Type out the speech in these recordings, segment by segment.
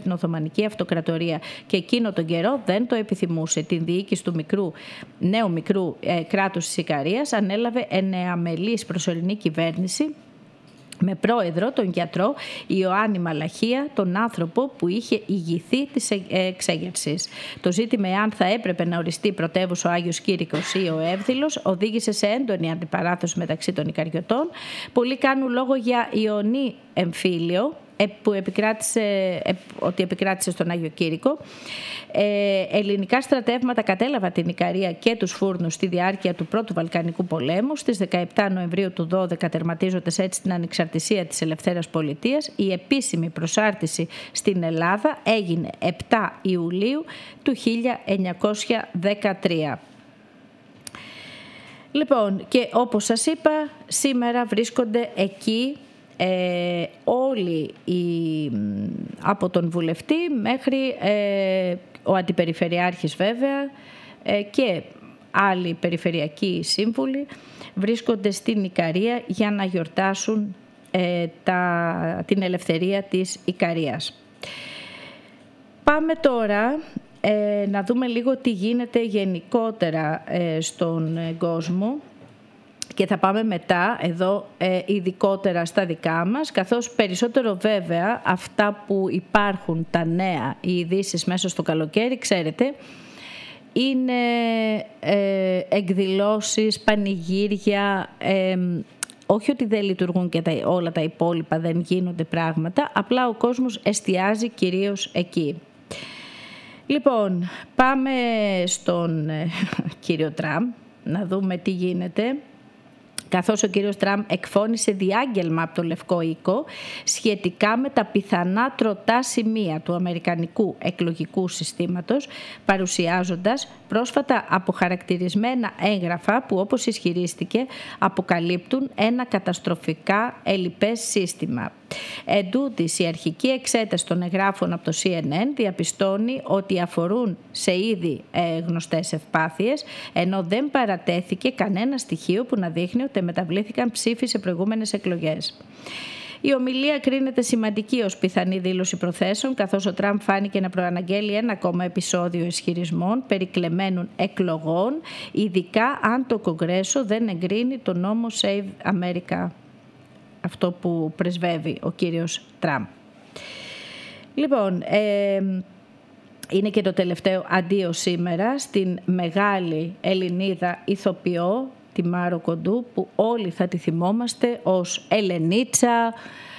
την Οθωμανική Αυτοκρατορία και εκείνο τον καιρό δεν το επιθυμούσε. Την διοίκηση του νέου μικρού κράτους της Ικαρίας ανέλαβε εννεαμελής προσωρινή κυβέρνηση με πρόεδρο τον γιατρό Ιωάννη Μαλαχία, τον άνθρωπο που είχε ηγηθεί της εξέγερσης. Το ζήτημα εάν θα έπρεπε να οριστεί πρωτεύουσα ο Άγιος Κήρυκος ή ο Εύδηλος οδήγησε σε έντονη αντιπαράθεση μεταξύ των Ικαριωτών. Πολλοί κάνουν λόγο για Ιωνή εμφύλιο που επικράτησε στον Άγιο Κήρυκο. Ελληνικά στρατεύματα κατέλαβαν την Ικαρία και τους Φούρνους στη διάρκεια του Πρώτου Βαλκανικού Πολέμου. Στις 17 Νοεμβρίου του 12, τερματίζοντας έτσι την ανεξαρτησία της ελευθέρας πολιτείας, η επίσημη προσάρτηση στην Ελλάδα έγινε 7 Ιουλίου του 1913. Λοιπόν, και όπως σας είπα, σήμερα βρίσκονται εκεί όλοι από τον βουλευτή μέχρι ο αντιπεριφερειάρχης βέβαια και άλλοι περιφερειακοί σύμβουλοι βρίσκονται στην Ικαρία για να γιορτάσουν την ελευθερία της Ικαρίας. Πάμε τώρα να δούμε λίγο τι γίνεται γενικότερα στον κόσμο. Και θα πάμε μετά εδώ ειδικότερα στα δικά μας, καθώς περισσότερο βέβαια αυτά που υπάρχουν, τα νέα, οι ειδήσεις μέσα στο καλοκαίρι, ξέρετε, είναι εκδηλώσεις, πανηγύρια, όχι ότι δεν λειτουργούν και όλα τα υπόλοιπα, δεν γίνονται πράγματα, απλά ο κόσμος εστιάζει κυρίως εκεί. Λοιπόν, πάμε στον κύριο Τραμπ να δούμε τι γίνεται. Καθώς ο κύριος Τραμπ εκφώνησε διάγγελμα από το Λευκό Οίκο σχετικά με τα πιθανά τροτά σημεία του αμερικανικού εκλογικού συστήματος, παρουσιάζοντας πρόσφατα αποχαρακτηρισμένα έγγραφα που, όπως ισχυρίστηκε, αποκαλύπτουν ένα καταστροφικά ελλειπές σύστημα. Εν τούτης, η αρχική εξέταση των εγγράφων από το CNN διαπιστώνει ότι αφορούν σε ήδη γνωστές ευπάθειες, ενώ δεν παρατέθηκε κανένα στοιχείο που να δείχνει ότι μεταβλήθηκαν ψήφοι σε προηγούμενες εκλογές. Η ομιλία κρίνεται σημαντική ως πιθανή δήλωση προθέσεων, καθώς ο Τραμπ φάνηκε να προαναγγέλει ένα ακόμα επεισόδιο ισχυρισμών περί κλεμμένων εκλογών, ειδικά αν το Κογκρέσο δεν εγκρίνει το νόμο Save America, αυτό που πρεσβεύει ο κύριος Τραμπ. Λοιπόν, είναι και το τελευταίο αντίο σήμερα στην μεγάλη Ελληνίδα ηθοποιό, τη Μάρο Κοντού, που όλοι θα τη θυμόμαστε ως Ελενίτσα,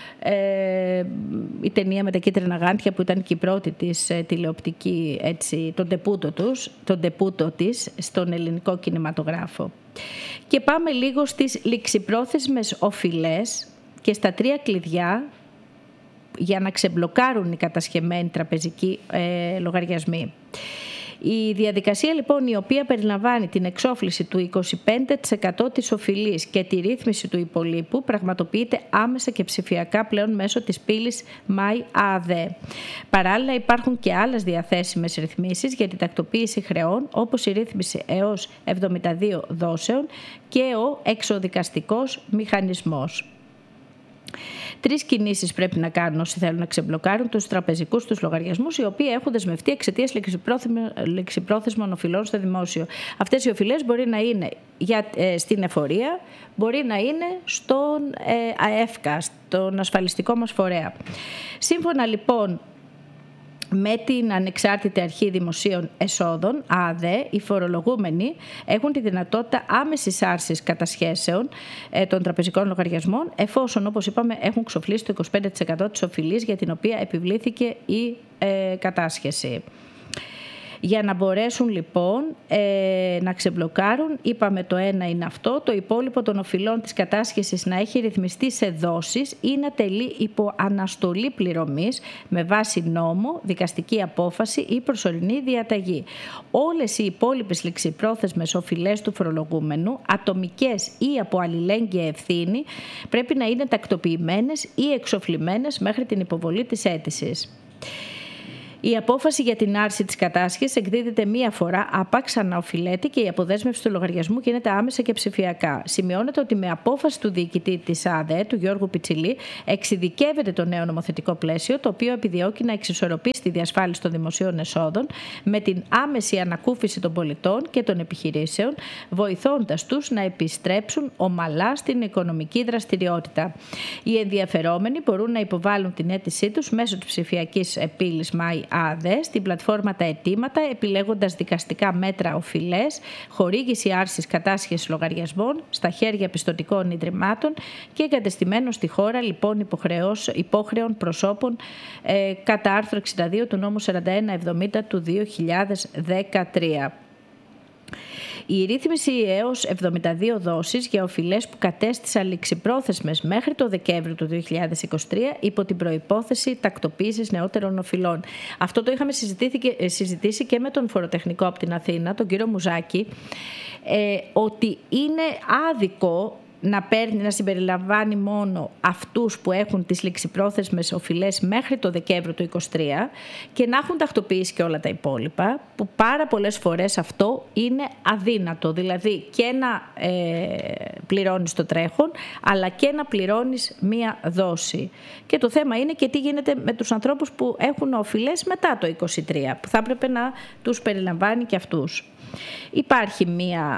η ταινία με τα κίτρινα γάντια που ήταν και η πρώτη της τηλεοπτική, έτσι, τον τεπούτο της στον ελληνικό κινηματογράφο. Και πάμε λίγο στις ληξιπρόθεσμες οφειλές και στα 3 κλειδιά για να ξεμπλοκάρουν οι κατασχεμένοι τραπεζικοί λογαριασμοί. Η διαδικασία λοιπόν, η οποία περιλαμβάνει την εξόφληση του 25% της οφειλής και τη ρύθμιση του υπολείπου, πραγματοποιείται άμεσα και ψηφιακά πλέον μέσω της πύλης MyAD. Παράλληλα υπάρχουν και άλλες διαθέσιμες ρυθμίσεις για την τακτοποίηση χρεών, όπως η ρύθμιση έως 72 δόσεων και ο εξοδικαστικός μηχανισμός. 3 κινήσεις πρέπει να κάνουν όσοι θέλουν να ξεμπλοκάρουν τους τραπεζικούς τους λογαριασμούς, οι οποίοι έχουν δεσμευτεί εξαιτίας ληξιπρόθεσμων οφειλών στο δημόσιο. Αυτές οι οφειλές μπορεί να είναι στην εφορία, μπορεί να είναι στον ΑΕΦΚΑ, στον ασφαλιστικό μας φορέα. Σύμφωνα λοιπόν με την Ανεξάρτητη Αρχή Δημοσίων Εσόδων, ΑΔΕ, οι φορολογούμενοι έχουν τη δυνατότητα άμεσης άρσης κατασχέσεων των τραπεζικών λογαριασμών, εφόσον, όπως είπαμε, έχουν ξοφλήσει το 25% της οφειλής για την οποία επιβλήθηκε η κατάσχεση. Για να μπορέσουν λοιπόν να ξεμπλοκάρουν, είπαμε το ένα είναι αυτό, το υπόλοιπο των οφειλών της κατάσχεσης να έχει ρυθμιστεί σε δόσεις ή να τελεί υπό αναστολή πληρωμής με βάση νόμο, δικαστική απόφαση ή προσωρινή διαταγή. Όλες οι υπόλοιπες ληξιπρόθεσμες οφειλές του φορολογούμενου, ατομικές ή από αλληλέγγυα ευθύνη, πρέπει να είναι τακτοποιημένες ή εξοφλημένες μέχρι την υποβολή της αίτησης. Η απόφαση για την άρση της κατάσχεσης εκδίδεται μία φορά, άπαξ αναοφιλέτη, και η αποδέσμευση του λογαριασμού γίνεται άμεσα και ψηφιακά. Σημειώνεται ότι με απόφαση του διοικητή της ΑΔΕ, του Γιώργου Πιτσιλή, εξειδικεύεται το νέο νομοθετικό πλαίσιο, το οποίο επιδιώκει να εξισορροπήσει τη διασφάλιση των δημοσίων εσόδων με την άμεση ανακούφιση των πολιτών και των επιχειρήσεων, βοηθώντας τους να επιστρέψουν ομαλά στην οικονομική δραστηριότητα. Οι ενδιαφερόμενοι μπορούν να υποβάλουν την αίτησή τους μέσω της ψηφιακής επίλυσης My ΑΔΕ στην πλατφόρμα Τα Αιτήματα, επιλέγοντας δικαστικά μέτρα οφειλές, χορήγηση άρσης κατάσχεσης λογαριασμών στα χέρια πιστωτικών ιδρυμάτων και εγκατεστημένων στη χώρα λοιπόν υπόχρεων προσώπων κατά άρθρο 62 του νόμου 4170 του 2013. Η ρύθμιση έως 72 δόσεις για οφειλές που κατέστησαν ληξιπρόθεσμες μέχρι το Δεκέμβριο του 2023 υπό την προϋπόθεση τακτοποίησης νεότερων οφειλών. Αυτό το είχαμε συζητήσει και με τον φοροτεχνικό από την Αθήνα, τον κύριο Μουζάκη, ότι είναι άδικο να συμπεριλαμβάνει μόνο αυτούς που έχουν τις ληξιπρόθεσμες οφειλές μέχρι το Δεκέμβριο του 2023 και να έχουν τακτοποιήσει και όλα τα υπόλοιπα, που πάρα πολλές φορές αυτό είναι αδύνατο. Δηλαδή και να πληρώνεις το τρέχον, αλλά και να πληρώνεις μία δόση. Και το θέμα είναι και τι γίνεται με τους ανθρώπους που έχουν οφειλές μετά το 2023, που θα έπρεπε να τους περιλαμβάνει και αυτούς. Υπάρχει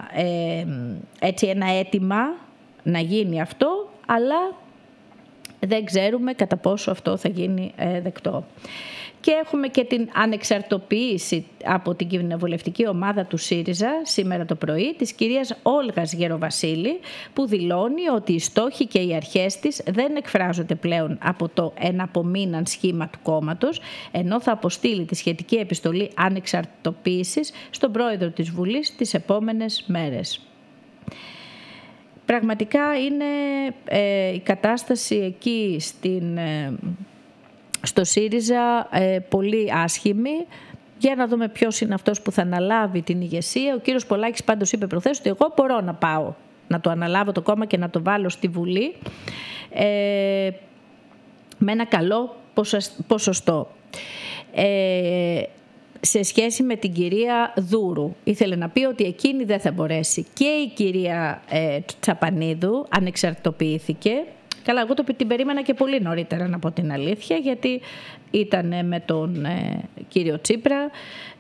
ένα αίτημα να γίνει αυτό, αλλά δεν ξέρουμε κατά πόσο αυτό θα γίνει δεκτό. Και έχουμε και την ανεξαρτοποίηση από την κοινοβουλευτική ομάδα του ΣΥΡΙΖΑ σήμερα το πρωί της κυρίας Όλγας Γεροβασίλη, που δηλώνει ότι οι στόχοι και οι αρχές της δεν εκφράζονται πλέον από το εναπομείναν σχήμα του κόμματος, ενώ θα αποστείλει τη σχετική επιστολή ανεξαρτοποίησης στον πρόεδρο της Βουλής τις επόμενες μέρες. Πραγματικά είναι η κατάσταση εκεί στο ΣΥΡΙΖΑ πολύ άσχημη. Για να δούμε ποιος είναι αυτός που θα αναλάβει την ηγεσία. Ο κύριος Πολάκης πάντως είπε προχθές ότι εγώ μπορώ να πάω να το αναλάβω το κόμμα και να το βάλω στη Βουλή με ένα καλό ποσοστό. Σε σχέση με την κυρία Δούρου, ήθελε να πει ότι εκείνη δεν θα μπορέσει. Και η κυρία Τσαπανίδου ανεξαρτητοποιήθηκε. Καλά, εγώ την περίμενα και πολύ νωρίτερα, να πω την αλήθεια, γιατί ήταν με τον κύριο Τσίπρα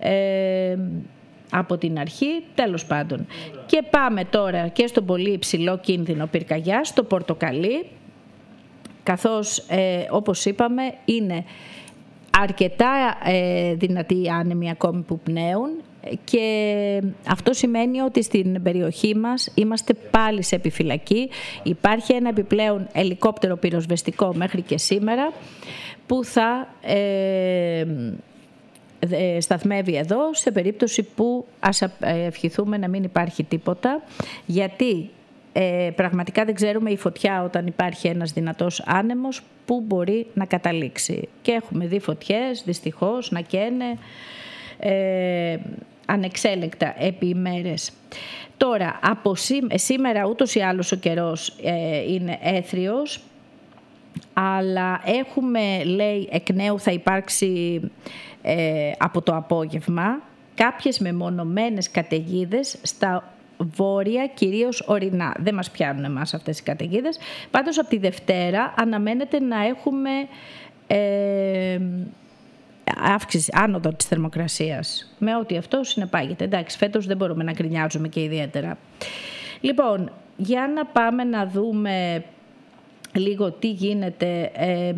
από την αρχή, τέλος πάντων. Και πάμε τώρα και στον πολύ υψηλό κίνδυνο πυρκαγιάς, στο πορτοκαλί, καθώς όπως είπαμε είναι αρκετά δυνατοί οι άνεμοι ακόμη που πνέουν, και αυτό σημαίνει ότι στην περιοχή μας είμαστε πάλι σε επιφυλακή. Υπάρχει ένα επιπλέον ελικόπτερο πυροσβεστικό μέχρι και σήμερα που θα σταθμεύει εδώ σε περίπτωση που ας ευχηθούμε να μην υπάρχει τίποτα, γιατί πραγματικά δεν ξέρουμε η φωτιά, όταν υπάρχει ένας δυνατός άνεμος, που μπορεί να καταλήξει. Και έχουμε δει φωτιές δυστυχώς να καίνε ανεξέλεγκτα επί ημέρες. Τώρα, από σήμερα ούτως ή άλλως ο καιρός είναι έθριος, αλλά έχουμε, λέει, εκ νέου θα υπάρξει από το απόγευμα κάποιες μεμονωμένες καταιγίδες στα βόρεια, κυρίως ορεινά. Δεν μας πιάνουν εμάς αυτές οι καταιγίδες. Πάντως από τη Δευτέρα αναμένεται να έχουμε αύξηση, άνοδο της θερμοκρασίας, με ό,τι αυτό συνεπάγεται. Εντάξει, φέτος δεν μπορούμε να γκρινιάζουμε και ιδιαίτερα. Λοιπόν, για να πάμε να δούμε λίγο τι γίνεται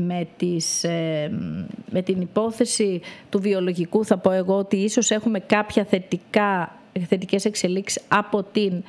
με την υπόθεση του βιολογικού. Θα πω εγώ ότι ίσως έχουμε κάποια θετικές εξελίξεις από την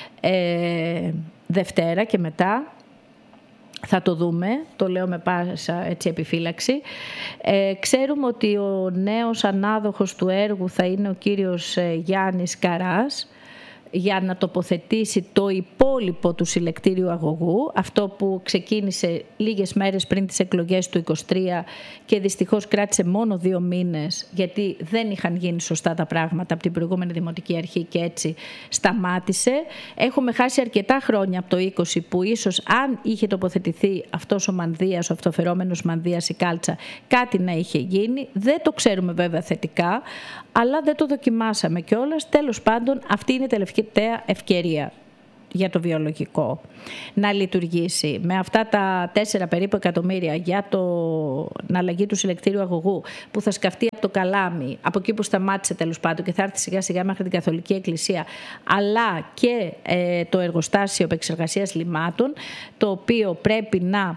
Δευτέρα και μετά. Θα το δούμε, το λέω με πάσα επιφύλαξη. Ξέρουμε ότι ο νέος ανάδοχος του έργου θα είναι ο κύριος Γιάννης Καράς. για να τοποθετήσει το υπόλοιπο του συλλεκτήριου αγωγού, αυτό που ξεκίνησε λίγες μέρες πριν τις εκλογές του 2023 και δυστυχώς κράτησε μόνο 2 μήνες, γιατί δεν είχαν γίνει σωστά τα πράγματα από την προηγούμενη Δημοτική Αρχή και έτσι σταμάτησε. Έχουμε χάσει αρκετά χρόνια από το 20 που ίσως αν είχε τοποθετηθεί αυτός ο Μανδύας, ο αυτοφερόμενος Μανδύας, η κάλτσα, κάτι να είχε γίνει. Δεν το ξέρουμε βέβαια θετικά, αλλά δεν το δοκιμάσαμε κιόλας. Τέλος πάντων, αυτή είναι η τελευταία ευκαιρία για το βιολογικό να λειτουργήσει. Με αυτά τα 4 περίπου εκατομμύρια για την αλλαγή του συλλεκτήριου αγωγού που θα σκαφτεί από το Καλάμι, από εκεί που σταμάτησε τέλος πάντων και θα έρθει σιγά σιγά μέχρι την Καθολική Εκκλησία, αλλά και το εργοστάσιο επεξεργασίας λιμάτων, το οποίο πρέπει να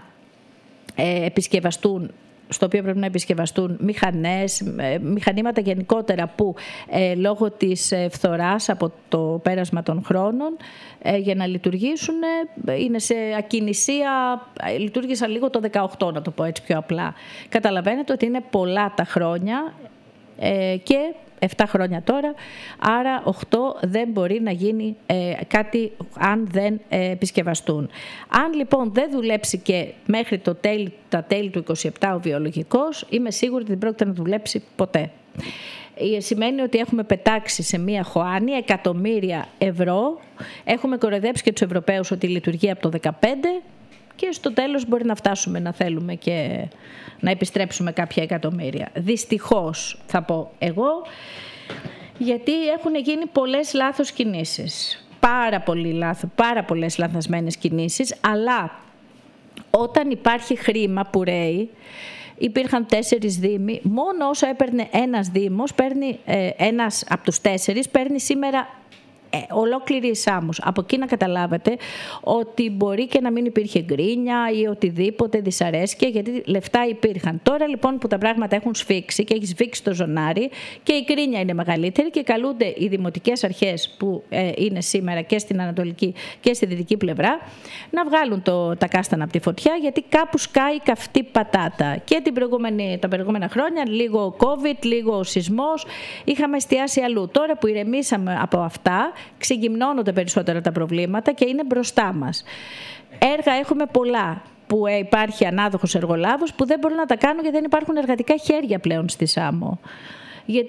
επισκευαστούν, στο οποίο πρέπει να επισκευαστούν μηχανήματα γενικότερα που λόγω της φθοράς από το πέρασμα των χρόνων για να λειτουργήσουν είναι σε ακινησία, λειτουργήσαν λίγο το 18, να το πω έτσι πιο απλά. Καταλαβαίνετε ότι είναι πολλά τα χρόνια και 7 χρόνια τώρα, άρα 8 δεν μπορεί να γίνει κάτι αν δεν επισκευαστούν. Αν λοιπόν δεν δουλέψει και μέχρι τα τέλη του 27 ο βιολογικός, είμαι σίγουρη ότι δεν πρόκειται να δουλέψει ποτέ. Σημαίνει ότι έχουμε πετάξει σε μία χωάνη εκατομμύρια ευρώ, έχουμε κοροϊδέψει και τους Ευρωπαίους ότι λειτουργεί από το 2015 και στο τέλος μπορεί να φτάσουμε να θέλουμε και να επιστρέψουμε κάποια εκατομμύρια. Δυστυχώς θα πω εγώ, γιατί έχουν γίνει πολλές λάθος κινήσεις. Πάρα πολλές λανθασμένες κινήσεις, αλλά όταν υπάρχει χρήμα που ρέει, υπήρχαν 4 δήμοι, μόνο όσο έπαιρνε ένας δήμος, ένας από τους 4 παίρνει σήμερα ολόκληρη η Σάμος. Από εκεί να καταλάβετε ότι μπορεί και να μην υπήρχε γκρίνια ή οτιδήποτε δυσαρέσκεια, γιατί λεφτά υπήρχαν. Τώρα λοιπόν που τα πράγματα έχουν σφίξει και έχει σφίξει το ζωνάρι και η γκρίνια είναι μεγαλύτερη και καλούνται οι δημοτικές αρχές που είναι σήμερα και στην ανατολική και στη δυτική πλευρά να βγάλουν τα κάστανα από τη φωτιά, γιατί κάπου σκάει καυτή πατάτα. Και τα προηγούμενα χρόνια, λίγο COVID, λίγο σεισμός, είχαμε εστιάσει αλλού. Τώρα που ηρεμήσαμε από αυτά, ξεγυμνώνονται περισσότερα τα προβλήματα και είναι μπροστά μας. Έργα έχουμε πολλά που υπάρχει ανάδοχος εργολάβος που δεν μπορούν να τα κάνουν γιατί δεν υπάρχουν εργατικά χέρια πλέον στη Σάμο. Γιατί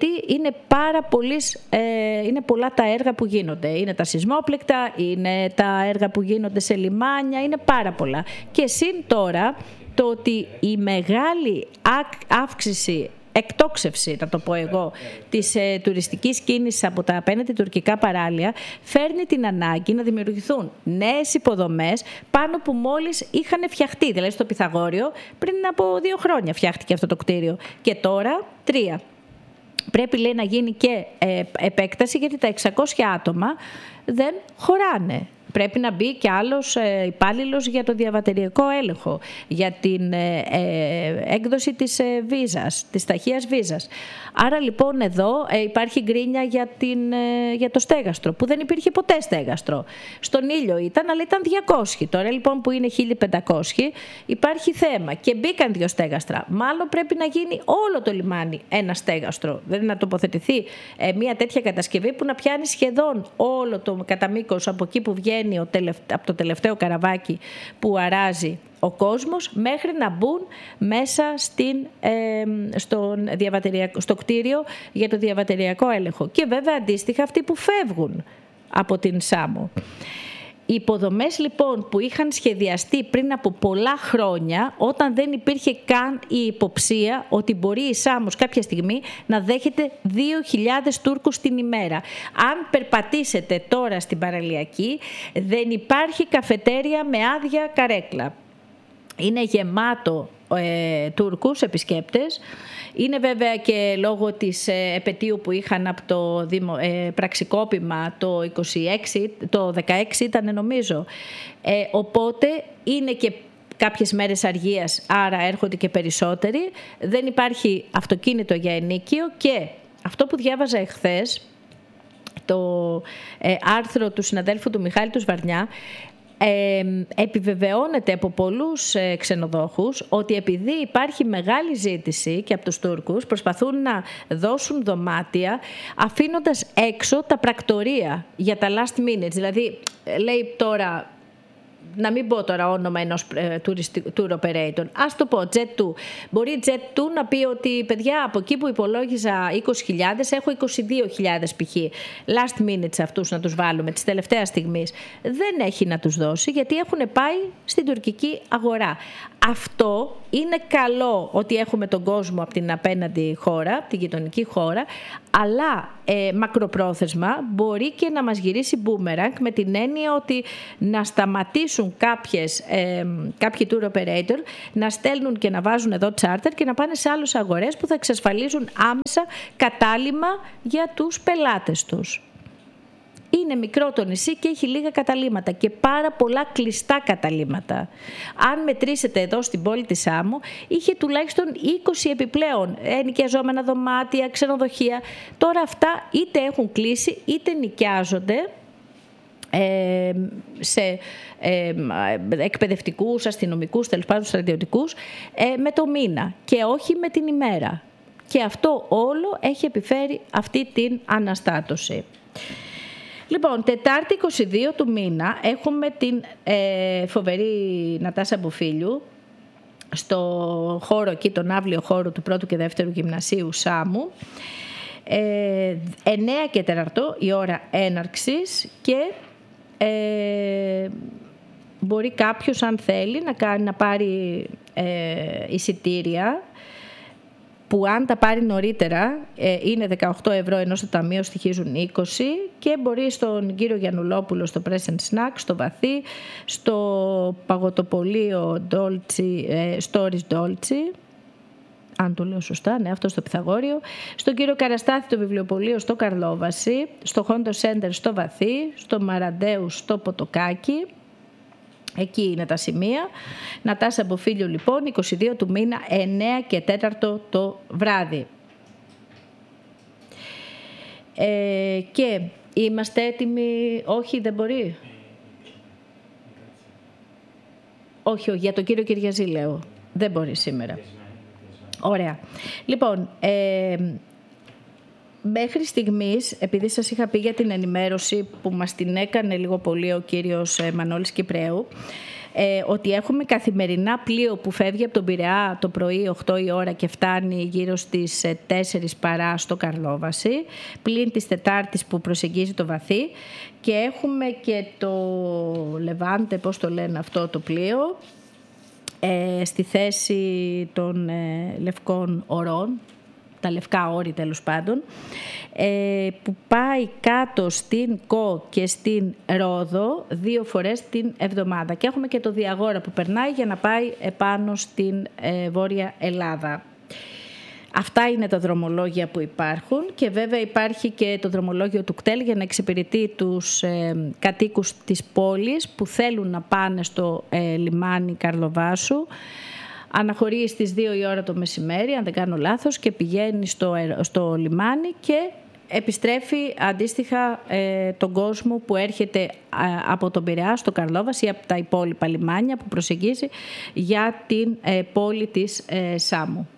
είναι πολλά τα έργα που γίνονται. Είναι τα σεισμόπληκτα, είναι τα έργα που γίνονται σε λιμάνια, είναι πάρα πολλά. Και συν τώρα το ότι η μεγάλη αύξηση, εκτόξευση, να το πω εγώ, της τουριστικής κίνησης από τα απέναντι τουρκικά παράλια φέρνει την ανάγκη να δημιουργηθούν νέες υποδομές πάνω που μόλις είχαν φτιαχτεί. Δηλαδή στο Πυθαγόριο πριν από 2 χρόνια φτιάχτηκε αυτό το κτίριο και τώρα 3. Πρέπει, λέει, να γίνει και επέκταση, γιατί τα 600 άτομα δεν χωράνε. Πρέπει να μπει και άλλος υπάλληλος για το διαβατηριακό έλεγχο, για την έκδοση της βίζας, της ταχείας βίζας. Άρα λοιπόν εδώ υπάρχει γκρίνια για το στέγαστρο, που δεν υπήρχε ποτέ στέγαστρο. Στον Ήλιο ήταν, αλλά ήταν 200. Τώρα λοιπόν που είναι 1500 υπάρχει θέμα και μπήκαν 2 στέγαστρα. Μάλλον πρέπει να γίνει όλο το λιμάνι ένα στέγαστρο. Δηλαδή να τοποθετηθεί μια τέτοια κατασκευή που να πιάνει σχεδόν όλο το κατά μήκος από εκεί που βγαίνει από το τελευταίο καραβάκι που αράζει ο κόσμος, μέχρι να μπουν μέσα στο κτίριο για το διαβατηριακό έλεγχο. Και βέβαια αντίστοιχα αυτοί που φεύγουν από την Σάμο. Οι υποδομές λοιπόν που είχαν σχεδιαστεί πριν από πολλά χρόνια, όταν δεν υπήρχε καν η υποψία ότι μπορεί η Σάμος κάποια στιγμή να δέχεται 2.000 Τούρκους την ημέρα. Αν περπατήσετε τώρα στην παραλιακή, δεν υπάρχει καφετέρια με άδεια καρέκλα. Είναι γεμάτο Τούρκους επισκέπτες. Είναι βέβαια και λόγω της επετείου που είχαν από το πραξικόπημα το 16 ήταν νομίζω. Οπότε είναι και κάποιες μέρες αργίας, άρα έρχονται και περισσότεροι. Δεν υπάρχει αυτοκίνητο για ενίκιο και αυτό που διάβαζα εχθές, το άρθρο του συναδέλφου του Μιχάλη του Σβαρνιά, επιβεβαιώνεται από πολλούς ξενοδόχους ότι επειδή υπάρχει μεγάλη ζήτηση και από τους Τούρκους, προσπαθούν να δώσουν δωμάτια αφήνοντας έξω τα πρακτορία για τα last minutes. Δηλαδή, λέει τώρα, να μην πω τώρα όνομα ενός tour operator, ας το πω Jet2. Μπορεί Jet2 να πει ότι παιδιά, από εκεί που υπολόγιζα 20.000 έχω 22.000 π.χ. last minutes αυτούς να τους βάλουμε της τελευταίας στιγμής. Δεν έχει να τους δώσει γιατί έχουν πάει στην τουρκική αγορά. Αυτό είναι καλό ότι έχουμε τον κόσμο από την απέναντι χώρα, από την γειτονική χώρα, αλλά μακροπρόθεσμα μπορεί και να μας γυρίσει boomerang, με την έννοια ότι να σταματήσουν κάποιοι tour operator να στέλνουν και να βάζουν εδώ charter και να πάνε σε άλλες αγορές που θα εξασφαλίζουν άμεσα κατάλημα για τους πελάτες τους. Είναι μικρό το νησί και έχει λίγα καταλύματα και πάρα πολλά κλειστά καταλύματα. Αν μετρήσετε εδώ στην πόλη της Σάμου, είχε τουλάχιστον 20 επιπλέον ενοικιαζόμενα δωμάτια, ξενοδοχεία. Τώρα αυτά είτε έχουν κλείσει είτε νοικιάζονται σε εκπαιδευτικούς, αστυνομικούς, τέλος πάντων στρατιωτικούς, με το μήνα και όχι με την ημέρα. Και αυτό όλο έχει επιφέρει αυτή την αναστάτωση. Λοιπόν, Τετάρτη 22 του μήνα έχουμε την φοβερή Νατάσα Μποφίλιου στο χώρο εκεί, τον αύλιο χώρο του πρώτου και δεύτερου γυμνασίου Σάμου. 9 και 4 η ώρα έναρξης και μπορεί κάποιος, αν θέλει, να πάρει εισιτήρια, που αν τα πάρει νωρίτερα είναι 18 ευρώ, ενώ στο ταμείο στοιχίζουν 20, και μπορεί στον κύριο Γιαννουλόπουλο στο Press and Snack, στο Βαθύ, στο παγωτοπωλείο Stories Dolce, αν το λέω σωστά, ναι, αυτό στο Πυθαγόριο, στον κύριο Καραστάθη το βιβλιοπωλείο στο Καρλόβαση, στο Hondo Center στο Βαθύ, στο Μαραντέου στο Ποτοκάκι. Εκεί είναι τα σημεία. Νατάσα Μποφίλιου λοιπόν, 22 του μήνα, 9 και 4 το βράδυ. Και είμαστε έτοιμοι. Όχι, δεν μπορεί. Όχι, για τον κύριο Κυριαζή λέω. Δεν μπορεί σήμερα. Ωραία. Λοιπόν, μέχρι στιγμής, επειδή σας είχα πει για την ενημέρωση που μας την έκανε λίγο πολύ ο κύριος Μανώλης Κυπρέου, ότι έχουμε καθημερινά πλοίο που φεύγει από τον Πειραιά το πρωί 8 η ώρα και φτάνει γύρω στις 4 παρά στο Καρλόβαση, πλην της Τετάρτης που προσεγγίζει το Βαθύ, και έχουμε και το Λεβάντε, πώς το λένε αυτό το πλοίο, στη θέση των Λευκών Ορών, τα Λευκά Όρη τέλος πάντων, που πάει κάτω στην Κο και στην Ρόδο 2 φορές την εβδομάδα. Και έχουμε και το Διαγόρα που περνάει για να πάει επάνω στην Βόρεια Ελλάδα. Αυτά είναι τα δρομολόγια που υπάρχουν, και βέβαια υπάρχει και το δρομολόγιο του ΚΤΕΛ για να εξυπηρετεί τους κατοίκους της πόλης που θέλουν να πάνε στο λιμάνι Καρλοβάσου. Αναχωρεί στις 2 η ώρα το μεσημέρι, αν δεν κάνω λάθος, και πηγαίνει στο λιμάνι και επιστρέφει αντίστοιχα τον κόσμο που έρχεται από τον Πειραιά στο Καρλόβαση ή από τα υπόλοιπα λιμάνια που προσεγγίζει για την πόλη της Σάμου.